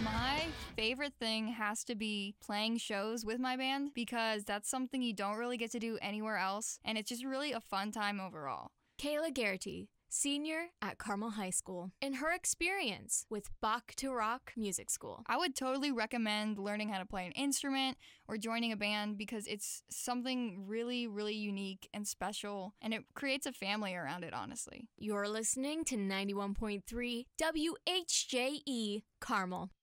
My favorite thing has to be playing shows with my band because that's something you don't really get to do anywhere else, and it's just really a fun time overall. Kayla Garrity, senior at Carmel High School, in her experience with Bach to Rock Music School. I would totally recommend learning how to play an instrument or joining a band because it's something really, really unique and special, and it creates a family around it, honestly. You're listening to 91.3 WHJE Carmel.